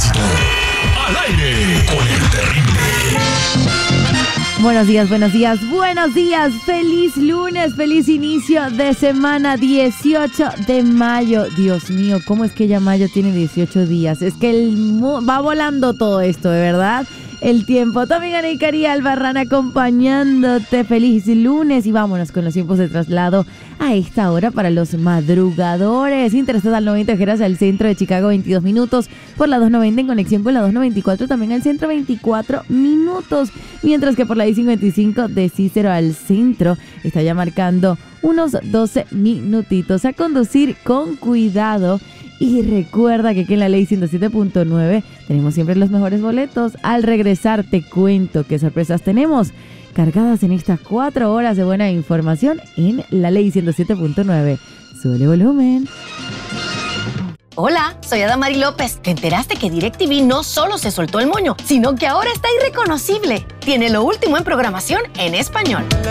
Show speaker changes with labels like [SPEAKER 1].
[SPEAKER 1] tránsito. Al aire con el terrible.
[SPEAKER 2] Buenos días, buenos días, buenos días. Feliz lunes, feliz inicio de semana 18 de mayo. Dios mío, ¿cómo es que ya mayo tiene 18 días? Es que va volando todo esto, de verdad. El tiempo. Tu amiga Neikari Albarrán acompañándote. Feliz lunes y vámonos con los tiempos de traslado a esta hora para los madrugadores. Interesados al 90 Geras al centro de Chicago, 22 minutos. Por la 290 en conexión con la 294 también al centro, 24 minutos. Mientras que por la I-55 de Cícero al centro está ya marcando unos 12 minutitos. A conducir con cuidado. Y recuerda que aquí en la Ley 107.9 tenemos siempre los mejores boletos. Al regresar te cuento qué sorpresas tenemos cargadas en estas 4 horas de buena información en la Ley 107.9. Sube volumen.
[SPEAKER 3] Hola, soy Adamari López. ¿Te enteraste que DirecTV no solo se soltó el moño, sino que ahora está irreconocible? Tiene lo último en programación en español.